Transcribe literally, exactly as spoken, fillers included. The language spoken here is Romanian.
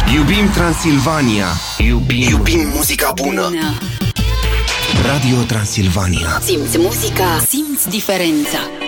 Iubim Transilvania. Iubim, Iubim muzica bună. Radio Transilvania. Simți muzica, simți diferența.